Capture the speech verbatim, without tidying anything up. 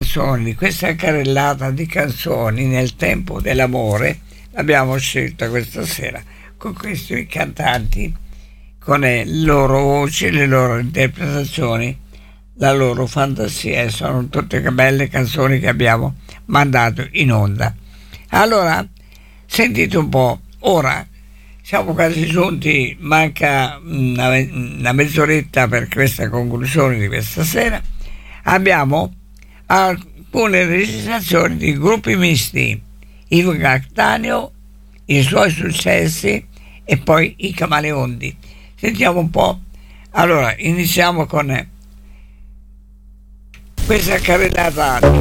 canzoni, di questa carrellata di canzoni nel tempo dell'amore, l'abbiamo scelta questa sera con questi cantanti, con le loro voci, le loro interpretazioni, la loro fantasia, e sono tutte che belle canzoni che abbiamo mandato in onda. Allora, sentite un po', ora siamo quasi giunti, manca una, una mezz'oretta per questa conclusione di questa sera. Abbiamo alcune registrazioni di gruppi misti, Ivo Cattaneo, i suoi successi e poi i Camaleonti. Sentiamo un po'. Allora, iniziamo con questa carrellata